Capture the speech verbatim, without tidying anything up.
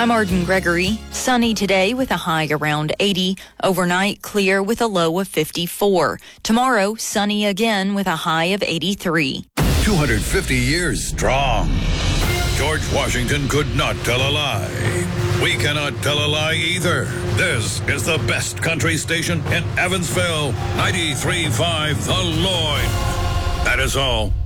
I'm Arden Gregory. Sunny today with a high around eighty. Overnight, clear with a low of fifty-four. Tomorrow, sunny again with a high of eighty-three. two hundred fifty years strong. George Washington could not tell a lie. We cannot tell a lie either. This is the best country station in Evansville. ninety-three point five The Lloyd. That is all.